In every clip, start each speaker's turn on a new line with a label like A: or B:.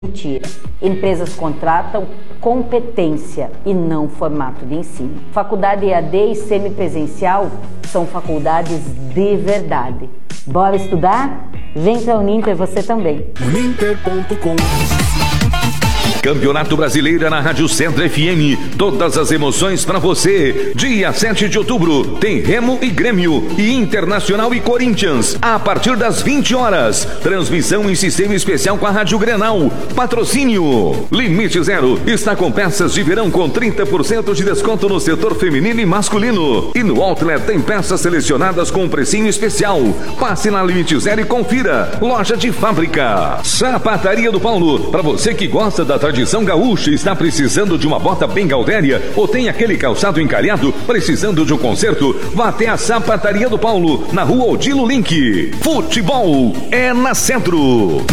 A: Mentira. Empresas contratam competência e não formato de ensino. Faculdade EAD e semipresencial são faculdades de verdade. Bora estudar? Vem para a Uninter você também.
B: Uninter.com.
C: Campeonato Brasileiro na Rádio Centro FM. Todas as emoções para você. Dia 7 de outubro tem Remo e Grêmio e Internacional e Corinthians a partir das 20 horas. Transmissão em sistema especial com a Rádio Grenal. Patrocínio Limite Zero está com peças de verão com 30% de desconto no setor feminino e masculino. E no Outlet tem peças selecionadas com um precinho especial. Passe na Limite Zero e confira. Loja de fábrica. Sapataria do Paulo. Para você que gosta da tradição gaúcha, está precisando de uma bota bem gaudéria ou tem aquele calçado encalhado, precisando de um conserto, vá até a Sapataria do Paulo, na rua Odilo Link. Futebol é na Centro.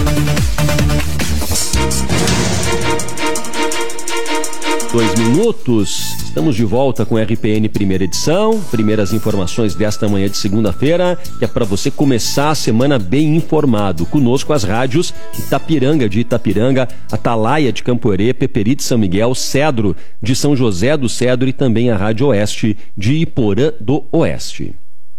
D: 2 minutos, estamos de volta com RPN primeira edição, primeiras informações desta manhã de segunda-feira, que é para você começar a semana bem informado. Conosco as rádios Itapiranga de Itapiranga, Atalaia de Camporê, Peperi de São Miguel, Cedro de São José do Cedro e também a Rádio Oeste de Iporã do Oeste.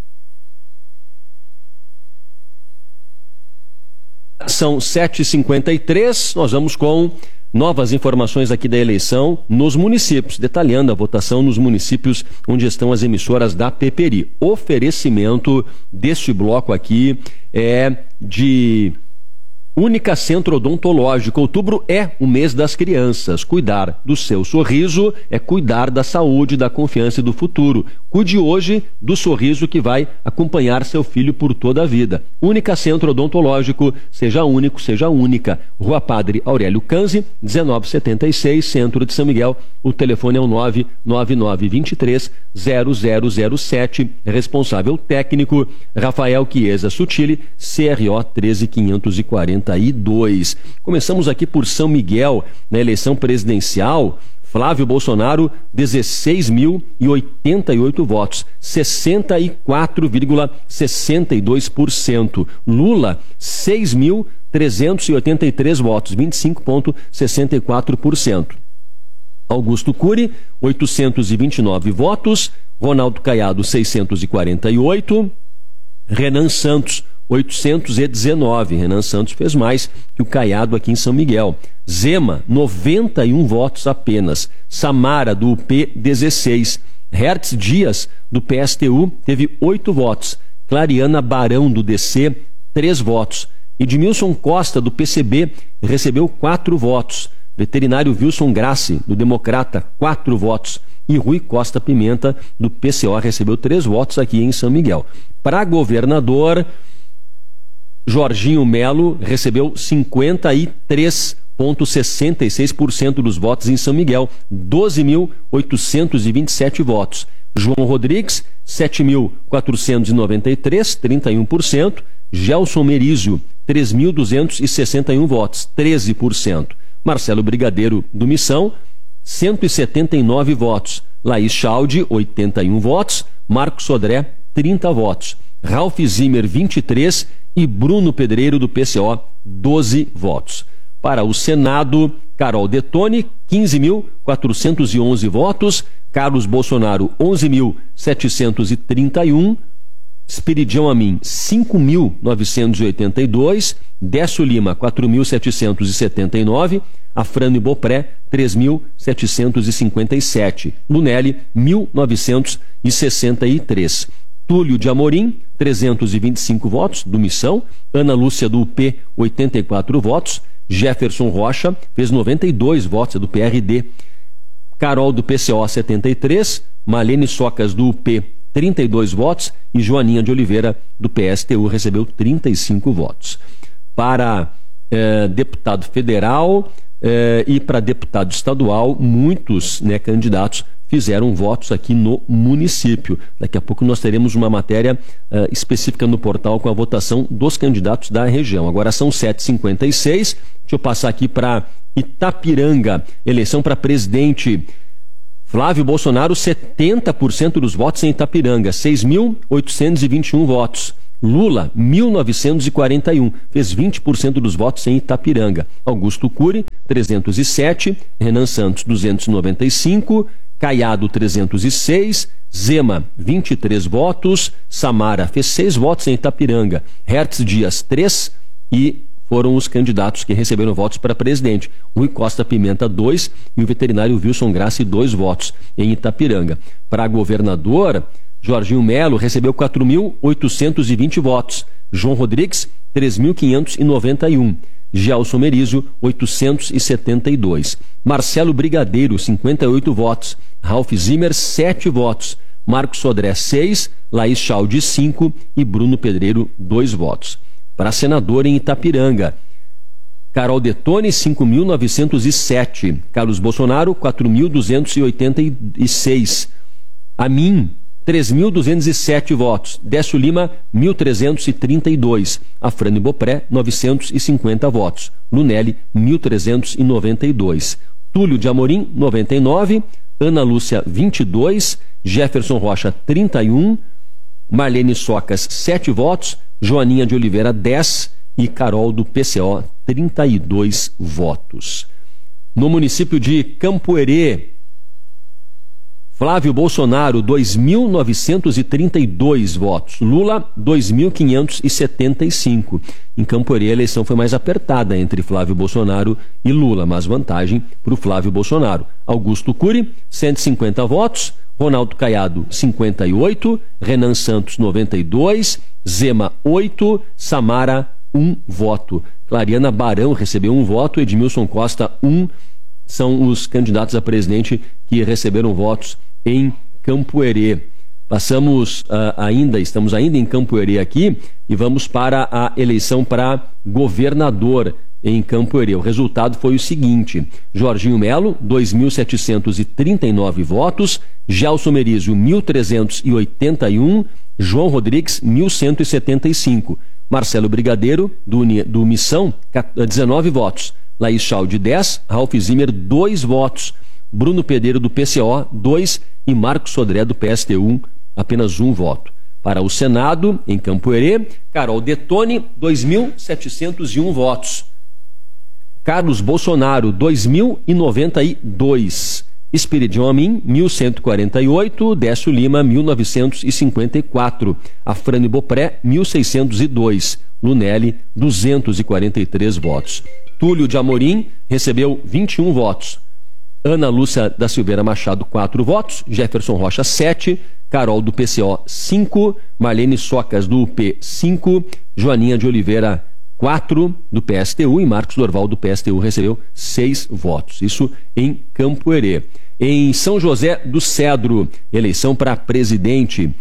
D: São 7h53, nós vamos com novas informações aqui da eleição nos municípios, detalhando a votação nos municípios onde estão as emissoras da Peperi. Oferecimento deste bloco aqui é de Única Centro Odontológico. Outubro é o mês das crianças. Cuidar do seu sorriso é cuidar da saúde, da confiança e do futuro. Cuide hoje do sorriso que vai acompanhar seu filho por toda a vida. Única Centro Odontológico, seja único, seja única. Rua Padre Aurélio Canzi, 1976, Centro de São Miguel. O telefone é o 99923-0007. Responsável técnico, Rafael Chiesa Sutili, CRO 13542. Começamos aqui por São Miguel, na eleição presidencial. Flávio Bolsonaro, 16.088 votos, 64,62%. Lula, 6.383 votos, 25,64%. Augusto Cury, 829 votos. Ronaldo Caiado, 648. Renan Santos, 819. Renan Santos fez mais que o Caiado aqui em São Miguel. Zema, 91 votos apenas. Samara, do UP, 16. Hertz Dias, do PSTU, teve 8 votos. Clariana Barão, do DC, 3 votos. Edmilson Costa, do PCB, recebeu 4 votos. Veterinário Wilson Grassi, do Democrata, 4 votos. E Rui Costa Pimenta, do PCO, recebeu 3 votos aqui em São Miguel. Para governador, Jorginho Melo recebeu 53,66% dos votos em São Miguel, 12.827 votos. João Rodrigues, 7.493, 31%. Gelson Merizio, 3.261 votos, 13%. Marcelo Brigadeiro, do Missão, 179 votos. Laís Chaldi, 81 votos. Marcos Sodré, 30 votos. Ralph Zimmer, 23 e Bruno Pedreiro, do PCO, 12 votos. Para o Senado, Carol Detone, 15.411 votos. Carlos Bolsonaro, 11.731. Espiridião Amin, 5.982. Décio Lima, 4.779. Afrânio Bopré, 3.757. Lunelli, 1.963. Túlio de Amorim, 325 votos, do Missão. Ana Lúcia, do UP, 84 votos. Jefferson Rocha fez 92 votos, do PRD. Carol, do PCO, 73. Malene Socas, do UP, 32 votos. E Joaninha de Oliveira, do PSTU, recebeu 35 votos. Para deputado federal e para deputado estadual, muitos candidatos fizeram votos aqui no município. Daqui a pouco nós teremos uma matéria específica no portal com a votação dos candidatos da região. Agora são 7h56. Deixa eu passar aqui para Itapiranga. Eleição para presidente. Flávio Bolsonaro, 70% dos votos em Itapiranga, 6.821 votos. Lula, 1.941, fez 20% dos votos em Itapiranga. Augusto Cury, 307, Renan Santos, 295, Caiado, 306, Zema, 23 votos, Samara fez 6 votos em Itapiranga, Hertz Dias, 3, e foram os candidatos que receberam votos para presidente. Rui Costa Pimenta, 2, e o veterinário Wilson Grassi, 2 votos em Itapiranga. Para governador, Jorginho Melo recebeu 4.820 votos. João Rodrigues, 3.591. Gelson Merizio, 872. Marcelo Brigadeiro, 58 votos. Ralph Zimmer, 7 votos. Marcos Sodré, 6. Laís Chaldi, 5. E Bruno Pedreiro, 2 votos. Para senador em Itapiranga, Carol Detone, 5.907. Carlos Bolsonaro, 4.286. Amin, 3.207 votos. Décio Lima, 1.332. Afrânio Bopré, 950 votos. Lunelli, 1.392. Túlio de Amorim, 99. Ana Lúcia, 22. Jefferson Rocha, 31. Marlene Socas, 7 votos. Joaninha de Oliveira, 10. E Carol do PCO, 32 votos. No município de Campoerê, Flávio Bolsonaro, 2.932 votos. Lula, 2.575. Em Campoerê, a eleição foi mais apertada entre Flávio Bolsonaro e Lula, mas vantagem para o Flávio Bolsonaro. Augusto Cury, 150 votos. Ronaldo Caiado, 58. Renan Santos, 92. Zema, 8. Samara, 1 voto. Clariana Barão recebeu 1 voto. Edmilson Costa, 1. São os candidatos a presidente que receberam votos em Campoerê. Estamos ainda em Campoerê aqui e vamos para a eleição para governador em Campoerê. O resultado foi o seguinte: Jorginho Melo, 2.739 votos, Gelson Merizio, 1.381, João Rodrigues, 1.175, Marcelo Brigadeiro, do Missão, 19 votos, Laís Chaldi, 10, Ralph Zimmer, 2 votos, Bruno Pedreiro, do PCO, 2, e Marcos Sodré, do PSTU, apenas 1 voto. Para o Senado, em Campoerê, Carol Detone, 2.701 votos. Carlos Bolsonaro, 2.092. Espiridion Amin, 1.148. Décio Lima, 1.954. Afrânio Bopré, 1.602. Lunelli, 243 votos. Túlio de Amorim recebeu 21 votos. Ana Lúcia da Silveira Machado, 4 votos. Jefferson Rocha, 7. Carol do PCO, 5. Marlene Socas, do UP, 5. Joaninha de Oliveira, 4 do PSTU, e Marcos Dorval, do PSTU, recebeu 6 votos. Isso em Campoerê. Em São José do Cedro, eleição para presidente,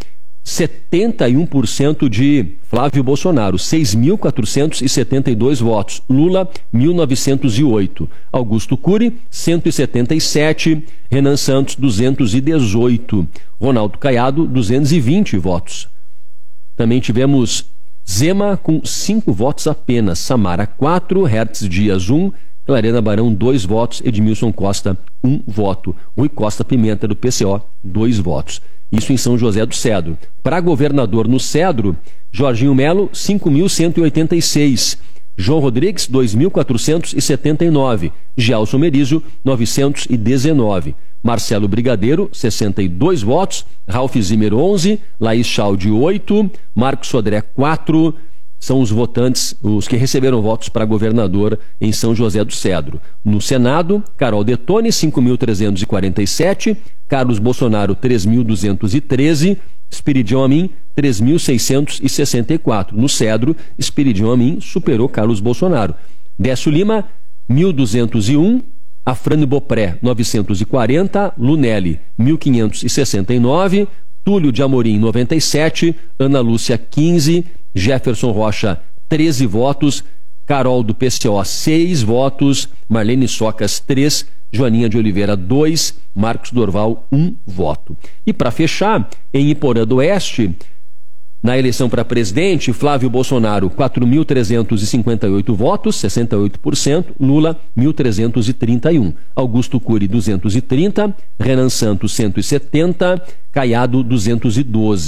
D: 71% de Flávio Bolsonaro, 6.472 votos. Lula, 1.908. Augusto Cury, 177. Renan Santos, 218. Ronaldo Caiado, 220 votos. Também tivemos Zema com 5 votos apenas. Samara, 4. Hertz Dias, 1. Clariana Barão, 2 votos. Edmilson Costa, 1 voto. Rui Costa Pimenta, do PCO, 2 votos. Isso em São José do Cedro. Para governador no Cedro, Jorginho Melo, 5.186. João Rodrigues, 2.479. Gelson Merizio, 919. Marcelo Brigadeiro, 62 votos. Ralph Zimmer, 11. Laís Chaldi, 8. Marcos Sodré, 4. São os votantes, os que receberam votos para governador em São José do Cedro. No Senado, Carol Detone, 5.347. Carlos Bolsonaro, 3.213. Espiridion Amin, 3.664. No Cedro, Espiridion Amin superou Carlos Bolsonaro. Décio Lima, 1.201. Afrânio Bopré, 940. Lunelli, 1.569. Túlio de Amorim, 97. Ana Lúcia, 15. Jefferson Rocha, 13 votos. Carol do PCO, 6 votos. Marlene Socas, 3. Joaninha de Oliveira, 2. Marcos Dorval, 1 voto. E para fechar, em Iporã do Oeste, na eleição para presidente, Flávio Bolsonaro, 4.358 votos, 68%. Lula, 1.331. Augusto Cury, 230. Renan Santos, 170. Caiado, 212.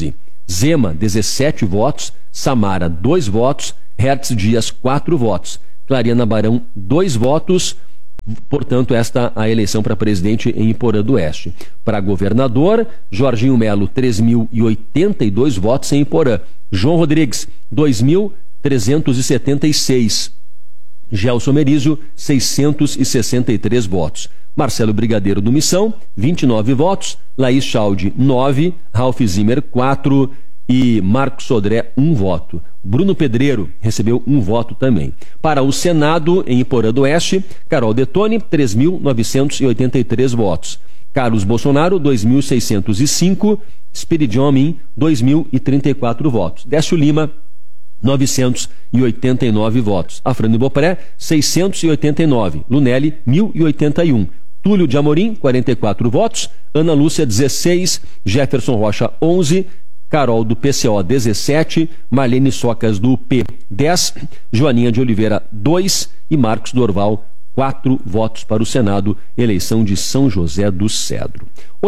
D: Zema, 17 votos. Samara, 2 votos. Hertz Dias, 4 votos. Clariana Barão, 2 votos. Portanto, esta a eleição para presidente em Iporã do Oeste. Para governador, Jorginho Melo, 3.082 votos em Iporã. João Rodrigues, 2.376. Gelson Merizio, 663 votos. Marcelo Brigadeiro do Missão, 29 votos. Laís Chaldi, 9. Ralf Zimmer, 4. E Marcos Sodré, 1 voto. Bruno Pedreiro recebeu 1 voto também. Para o Senado, em Iporã do Oeste, Carol Detone, 3.983 votos. Carlos Bolsonaro, 2.605. Espiridion Amin, 2.034 votos. Décio Lima, 989 votos. Afrânio Bopré, 689. Lunelli, 1.081. Túlio de Amorim, 44 votos. Ana Lúcia, 16. Jefferson Rocha, 11. Carol do PCO, 17. Marlene Socas do UP, 10. Joaninha de Oliveira, 2. E Marcos Dorval, 4 votos para o Senado, eleição de São José do Cedro.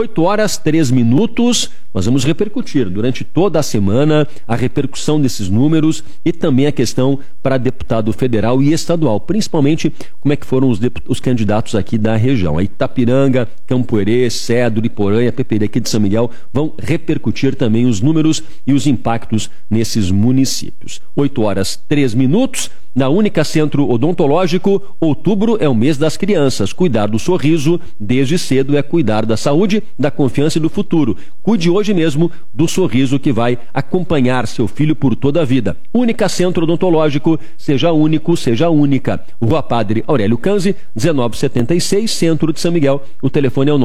D: 8h03. Nós vamos repercutir durante toda a semana a repercussão desses números e também a questão para deputado federal e estadual, principalmente como é que foram os candidatos aqui da região. A Itapiranga, Campo Herê, Cedro, Iporã e a PPD aqui de São Miguel vão repercutir também os números e os impactos nesses municípios. 8h03. Na Única Centro Odontológico, outubro é o mês das crianças. Cuidar do sorriso desde cedo é cuidar da saúde, da confiança e do futuro. Cuide hoje mesmo do sorriso que vai acompanhar seu filho por toda a vida. Única Centro Odontológico, seja único, seja única. Rua Padre Aurélio Canzi, 1976, Centro de São Miguel. O telefone é o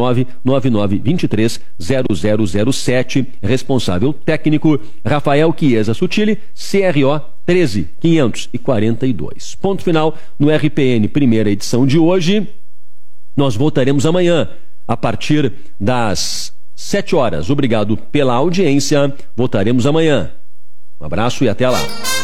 D: 999-23-0007. Responsável técnico, Rafael Chiesa Sutili, CRO 13.542. Ponto final no RPN, primeira edição de hoje. Nós voltaremos amanhã, a partir das 7 horas. Obrigado pela audiência. Voltaremos amanhã. Um abraço e até lá.